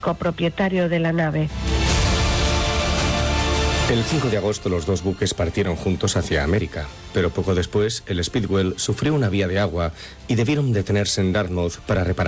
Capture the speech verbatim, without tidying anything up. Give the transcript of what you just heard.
copropietario de la nave. El cinco de agosto los dos buques partieron juntos hacia América, pero poco después el Speedwell sufrió una vía de agua y debieron detenerse en Dartmouth para reparar